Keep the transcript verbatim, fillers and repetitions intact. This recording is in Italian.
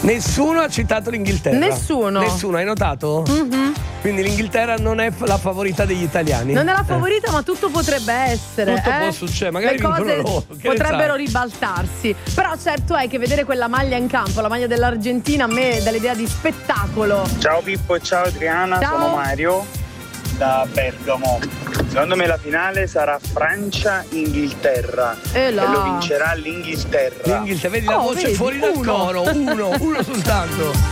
Nessuno ha citato l'Inghilterra. Nessuno. Nessuno, hai notato? Mm-hmm. Quindi l'Inghilterra non è la favorita degli italiani. Non è la favorita, eh. ma tutto potrebbe essere. Tutto eh? può succedere, magari le cose loro, potrebbero ribaltarsi. Però certo è che vedere quella maglia in campo, la maglia dell'Argentina, a me dà l'idea di spettacolo. Ciao Pippo e ciao Adriana, ciao. Sono Mario da Bergamo. Secondo me la finale sarà Francia-Inghilterra e, e lo vincerà l'Inghilterra. L'Inghilterra, vedi la oh, voce vedi, fuori dal uno. coro, uno, uno soltanto.